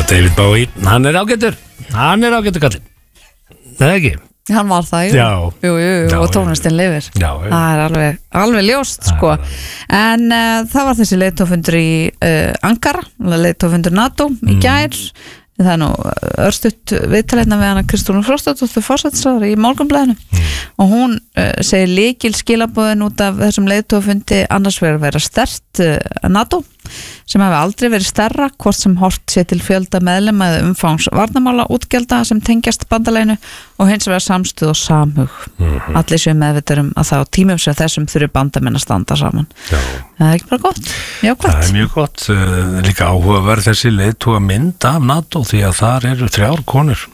David Bowie, hann er ágætur kallinn. Það er ekki? Hann var það, jú, og tónlistin lifir. Það er alveg ljóst, sko. En það var þessi leiðtofundur í Ankara, leiðtofundur NATO í gær. Það er nú örstutt viðtalið við hana Kristrúnu Frostadóttur forsætisráðherra í Morgunblaðinu og hún segir lykil skilaboðin út af þessum leiðtogafundi annars vegar að vera sterkt NATO sem hefur aldrei verið stærra hvort sem hort sé til fjölda meðlima eða umfangs varnarmála útgjalda sem tengjast bandaleginu og hins vegar samstuð og samhug allir séu meðvitaður að það á tímum sem þessum þurfi bandamenn að standa saman. Það er ekki bara gott? Jákvæmt. Það er mjög gott, líka áhugaverð þessi leiðtoga mynd af NATO því að þar eru 3 konur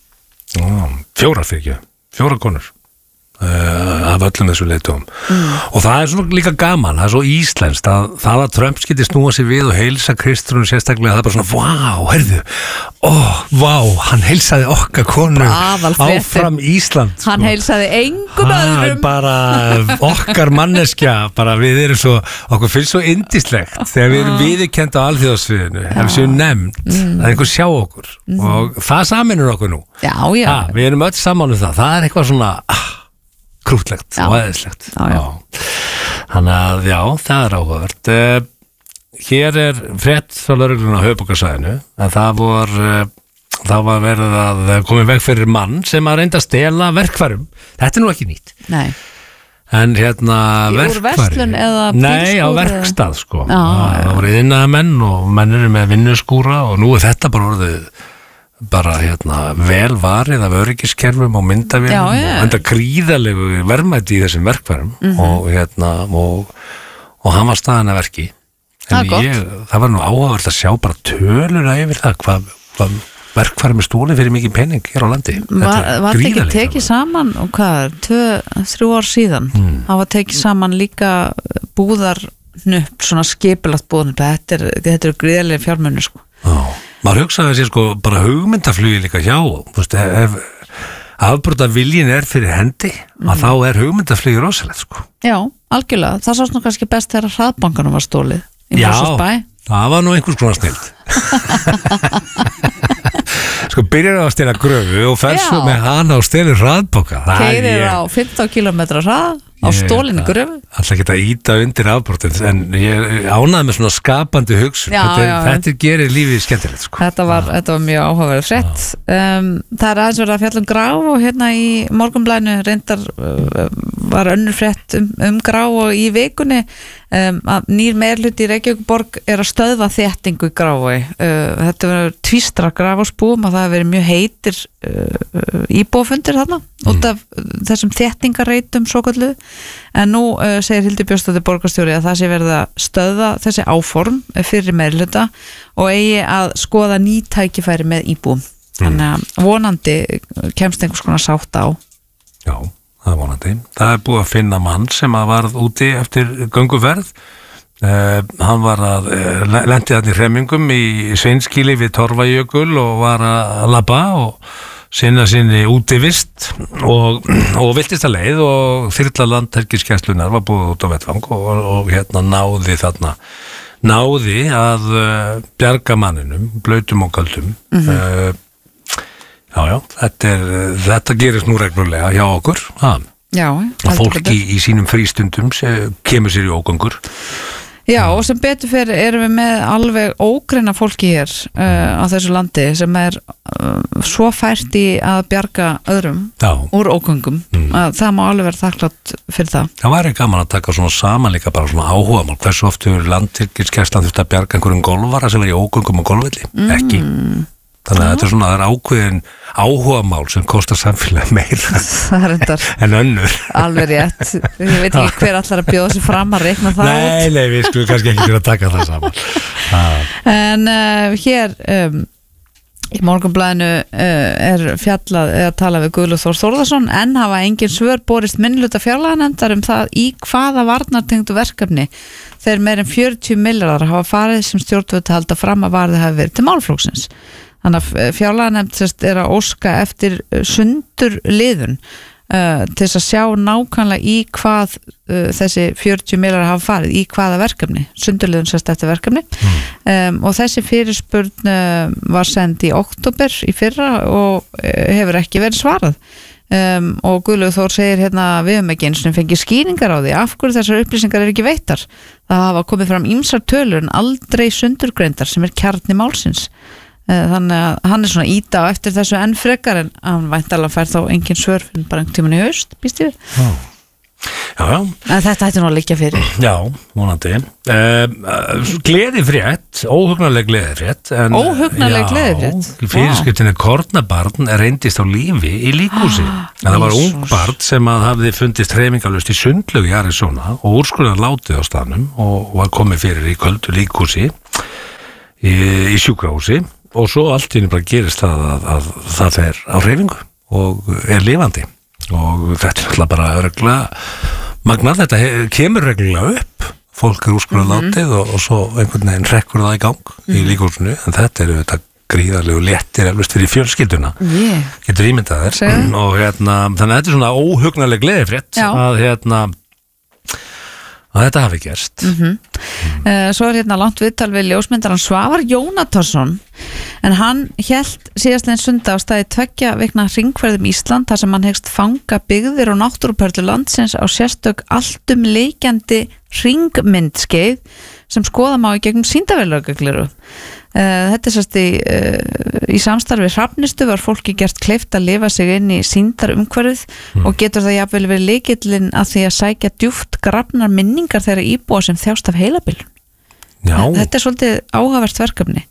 4 konur af öllum þessu leiðtogum og það er svona líka gaman, það er svo íslenskt að Trump skyti snúa sig við og heilsa Kristrúnu sérstaklega, það er bara svona hann heilsaði okkar konu áfram Ísland sko. Hann heilsaði engum öðrum bara okkar manneskja bara við erum svo, okkur finnst svo yndislegt þegar við erum viðurkennd á alþjóðasviðinu ef við séum nefnd, að einhver sjá okkur og það saminur okkur nú við erum öll saman það er eitthvað svona krútlegt og eðislegt þannig að það er áhugavert hér er frétt frá lögreglunni á höfuðborgarsvæðinu en það var verið að koma í veg fyrir mann sem að reynda að stela verkfærum þetta er nú ekki nýtt en úr verslun eða bílskúr? Nei, á verkstað sko það voru iðnaðarmenn og menn eru með vinnuskúra og nú er þetta bara orðið vel varið af öryggiskerfum og myndavélum og enda gríðalegu verðmæti í þessum verkfærum og hann var staðan að verki en það var nú áhugavert að sjá bara töluna yfir það hvað verkfærum er stólið fyrir mikið pening hér á landi Var þetta ekki tekið saman og hvað, 2-3 ár síðan það var tekið saman líka búðarnupp, svona skipulagt búðarnupp þetta eru gríðalega fjármunir sko maður hugsaði sér sko bara hugmyndaflugi líka ef afbrota viljin er fyrir hendi að þá er hugmyndaflugi rosalegt sko Já, algjörlega, það sást nú kannski best þegar hraðbankanum var stólið í Mosfellsbæ það var nú einhvers konar snild sko byrjar að stela gröfu og fer svo með hana og stelur hraðbanka keyrir á 15 km hrað á stólinni gröfu alltaf geta íta undir afbrotin en ég ánæði með svona skapandi hugsun þetta gerir lífið skemmtilegt sko. þetta var mjög áhugaverð frétt það er aðeins verið að fjalla Graf og hérna í Morgunblaðinu reyndar var önnur frétt Graf og í vikunni að nýr meirhluti í Reykjavíkurborg er að stöðva þéttingu í Grafvogi þetta verður tvístra Grafvogsbúum að það hefur verið mjög heitir íbúafundir þarna út af þessum þéttingarreitum svokölluðu en nú segir Hildur Björnsdóttir borgarstjóri að það sé verið að stöðva þessi áform fyrir meirhluta og eigi að skoða ný tækifæri með íbúum þannig að vonandi kemst einhvers konar sátt á Já, það er vonandi það er búið að finna mann sem að varð úti eftir gönguferð hann var að lenti þarna í hremmingum í Sveinskíli við Torfajökul og var að labba og sinna sinni útivist og viltist að leið og þyrla landhelgisgæslunnar var búið út á vettvang og náði að bjarga manninum blautum og köldum þetta gerist nú reglulega hjá okkur að fólk í sínum frístundum kemur sér í ógöngur Já, og sem betur fyrir erum við með alveg ógreina fólki hér á þessu landi sem er svo fært í að bjarga öðrum úr ógöngum að það má alveg vera þakklátt fyrir það. Það væri gaman að taka svona saman líka bara svona áhugamál. Hversu oft hefur landhelgisgæslan þurft að bjarga einhverjum golfara sem er í ógöngum og golfvelli? Ekki. Þannig að þetta er svona, það er ákveðin áhugamál sem kostar samfélag meira en önnur. Alveg rétt. Ég veit ekki hver allar að bjóða sig fram að reikna það út. Nei, við skulum kannski ekki að taka það saman. En hér í Morgunblaðinu er fjallað eða talað við Guðlaug Þór Þórðarson en hafa engin svör borist minnihluta fjárlaganefndar það í hvaða varnartengdu verkefni þeir meir en 40 milljarðar hafa farið sem stjórnvöld halda fram að varðið hafi verið til málflokksins. Þannig að fjárlaganefnd er að óska eftir sundur liðun til þess að sjá nákvæmlega í hvað þessi 40 milljarðar hafa farið, í hvaða verkefni, sundurliðun sérst eftir verkefni og þessi fyrirspurn var send í október í fyrra og hefur ekki verið svarað og Guðlaugur Þór segir hérna við höfum ekki eins og fengið skýringar á því af hverju þessar upplýsingar ekki veittar. Það hafa komið fram ýmsar tölur en aldrei sundurgreindar sem kjarni málsins. Þannig að hann svona íta á eftir þessu enn frekar en hann væntanlega fær þá engin svör fyrir bara einhvern tímann í haust, býst ég við? Já. En þetta hætti nú að liggja fyrir. Já, vonandi. Gleðifrétt, óhugnarleg gleðifrétt. Óhugnarleg gleðifrétt? Já, fyrirskiptinni kornabarn reyndist á lífi í líkhúsi. En það var ung barn sem að hafði fundist hreyfingarlaust í Sundlaug í Arizona og úrskurðar látið á staðnum og var komið fyrir í köldu líkhúsi í sjúkrahúsi og svo allt í einu bara gerist það að það fer á hreyfingu og lifandi og þetta alltaf bara reglulega magnað, þetta kemur reglulega upp fólk úrskurðar látið og svo einhvern veginn hrekkur það í gang í líkhúsinu en þetta þetta gríðarlegu léttir eflust fyrir fjölskylduna getur ímyndað þér og þannig að þetta svona óhugnarleg gleðifrétt að þetta hafi gerst Svo langt viðtal við ljósmyndaran Svavar Jónatarsson en hann hélt síðastlegin sundag á staði 2 vikna hringferðum Ísland þar sem hann hyggst fanga byggðir og náttúruperlur landsins á sérstök alltumleikjandi hringmyndskeið sem skoða má í gegnum sýndarveruleikagleru. Þetta sérst í samstarfi Hrafnistu var fólki gert kleift að lifa sig inn í sýndarumhverfið og getur það jafnvel verið lykillinn að því að sækja djúpt grafnar minningar þeirra íbúa sem þjást af heilabilun. Þetta svolítið áhugavert verkefni.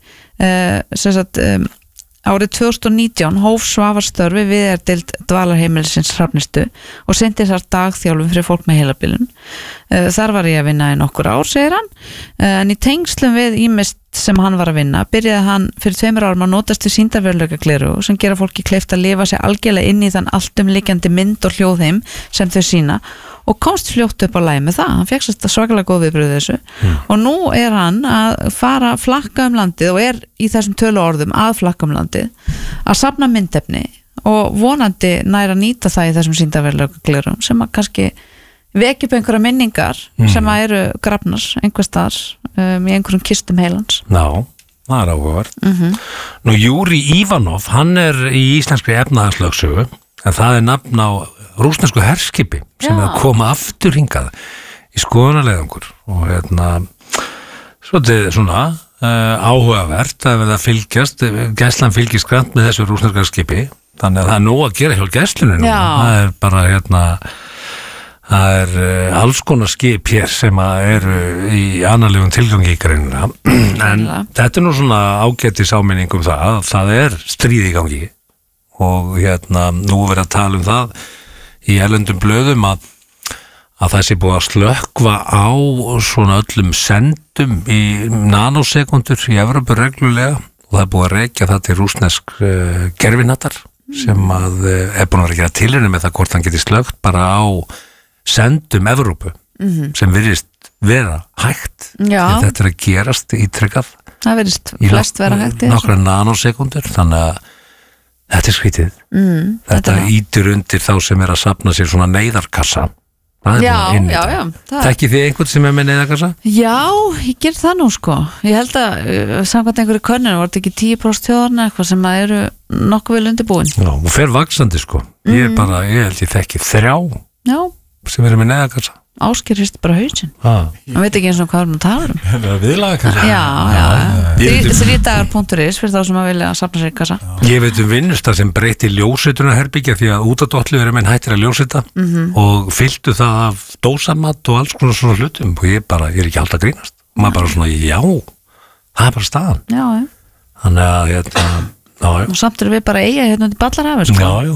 Árið 2019 hóf Svavar störfi við deild dvalarheimilisins Hrafnistu og sendi þar dagþjálfun fyrir fólk með heilabilun. Þar var ég að vinna í nokkur ár, segir hann, en í tengslum við ýmist sem hann var að vinna, byrjaði hann fyrir 2 árum að notast við sýndarveruleikagleru sem gera fólki kleift að lifa sig algjörlega inn í þann alltumliggjandi mynd og hljóðheim sem þau sína og komst fljótt upp á lagi með það. Hann fékk þetta svakalega góð viðbröð þessu og nú er hann að fara flakka landið og í þessum töluorðum að flakka landið að safna myndefni og vonandi næra nýta það í þessum sýndarveruleikaglerum sem að kannski vekja upp einhverja minningar sem að eru grafnar einhvers staðar í einhverjum kistum heilans. Já, það er áhugavert. Nú, Júri Ívanov, hann í íslenskri efnahagslögsögu en það er nafn á rússnesku herskipi sem er að koma aftur hingað í skoðunarleiðangur og svolítið svona áhugavert að verða að fylgjast, gæslan fylgist grannt með þessu rússneska skipi þannig að það er nóg að gera hjá gæslunni nú. Það er bara það alls konar skip hér sem eru í annarlegum tilgangi í greinina en þetta er nú svona ágætis áminning það að það er stríð í gangi og nú verið að tala um það í erlendum blöðum að það sé búið að slökkva á svona öllum sendum í nanosekundur í Evrópu reglulega og það er búið að rekja það til rússnesk gerfinattar sem að búin að gera tilraunir með það hvort hann geti slökkt bara á sendum Evrópu sem virðist vera hægt þetta að gerast ítrekkað það virðist flest vera hægt í nokkra nanosekundur þannig að þetta skrítið þetta ítur undir þá sem að safna sér svona neyðarkassa Þekkið þið einhvern sem með neyðarkassa? Já, ég ger það nú sko ég held að samkvæmt einhverju könnun var þetta ekki 10% þjóðarna eitthvað sem eru nokkuð vel undirbúin og fer vaxandi sko ég held ég þekki 3 sem eru með neyðarkassa Ásgeir hrist bara hausinn hann veit ekki eins og hvað við tala viðlagakassa þrýdagar.is fyrir þá sem að vilja safna sér í kassa ég veit vinnustar sem breyti ljóseitunarherbyggja því að út á dollu eru menn hættir að ljóseita og fylltu það af dósamatt og alls konar svona hlutum og ég er ekki alltaf grínast og maður bara svona það er bara staðan þannig að og samt erum við bara eiga hérna út í Ballarhafi sko.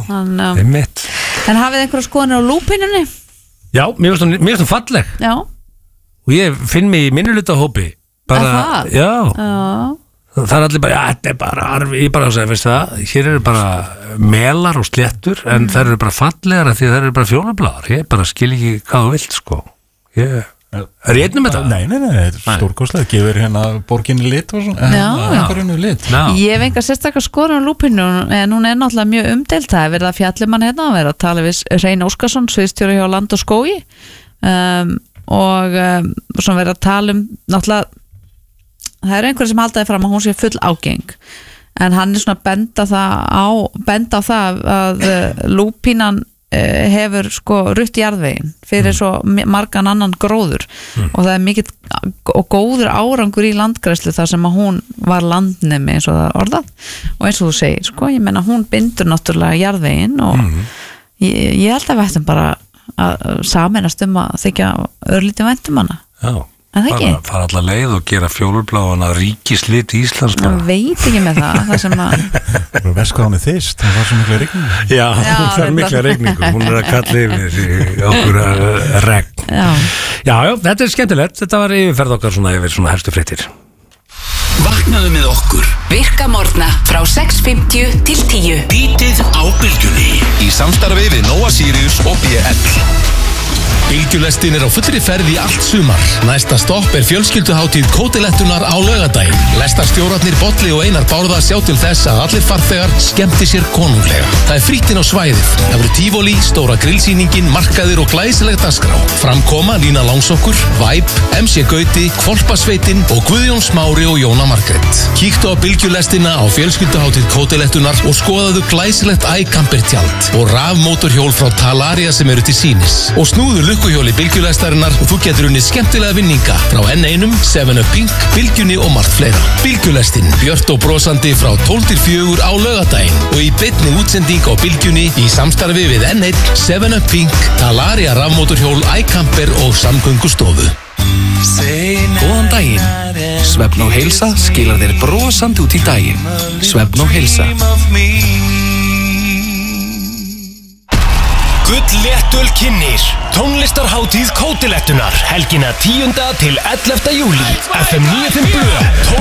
En hafið einhverja skoðanir á lúpinunni? Já, mér finnst hún falleg og ég finn mig í minnihlutahópi bara, það er allir bara þetta er bara arfi, ég bara að segja, veist það hér eru bara melar og sléttur en þær eru bara fallegar því þær eru bara fjólubláðar ég bara skil ekki hvað þú vilt sko Er ég einn með þetta? Nei, þetta er stórkostlega, gefur hérna borginni lit og svona, einhverjum lit. Ég hef enga sérstakar skoðun á lúpinu, en hún er náttúrulega mjög umdeild. Það er verið að fjallum hann hérna, verið að tala við Hrein Óskarsson, sviðstjóri hjá Land og skógi, og svona verið að tala náttúrulega, það er einhverjum sem haldaði fram að hún sé full ágeng, en hann er svona benda á það að lúpínan hefur sko rutt jarðveginn fyrir svo margan annan gróður og það er mikill og góður árangur í landgræslu þar sem að hún var landnemi eins og það orðað og eins og þú segir sko, ég menna hún bindur náttúrulega jarðveginn og ég held að við ættum bara að sameinast að þykja örlítið væntum hana. Já. Fara allar leið og gera fjólubláana ríkislit í Íslands bara. Veit ekki með það sem að veist hvað hún er þyst, hún var svo mikla rigningu. Já, það er mikla rigningu, hún er að kalla yfir okkur regn. Já, þetta er skemmtilegt, þetta var yfirferð okkar svona yfir svona helstu fréttir. Vaknaðu með okkur Virka morgna frá 6:50 til 10. Bítið á Bylgjunni í samstarfi við Nóa Sirius og BL. Bylgjulestin er á fullri ferð í allt sumar. Næsta stopp er fjölskylduhátíð Kótilettunar á laugardaginn. Lestarstjórarnir Bolli og Einar Bárða sjá til þess að allir farþegar skemmti sér konunglega. Það er frítt inn á svæðið. Það verður tífólí, stóra grillsýningin, markaðir og glæsileg dagskrá. Framkoma Lína Langsokkur, Vibe, MC Gauti, Hvolpasveitin og Guðjón Smári og Jóna Margrét. Kíktu á Bylgjulestina á fjölskylduhátíð Kótilettunar og skoðaðu glæsilegt iCamper tjald og rafmótorhjól frá Talaria sem eru til sýnis. Og snúðu lukkuhjóli Bylgjulestarinnar og þú getur unnið skemmtilega vinninga frá N1, 7up Pink, Bylgjunni og margt fleira. Bylgjulestin, björt og brosandi frá 12-4 á laugardaginn og í beinni útsending á Bylgjunni í samstarfi við N1, 7up Pink, Talaria rafmótorhjól, iCamper og samgöngustofu. Góðan daginn. Svefn og heilsa skilar þér brosandi út í daginn. Svefn og heilsa. Gullléttul kynnir tónlistarhátíð Kótilettunar helgina 10. til 11. júlí FM 95 Blö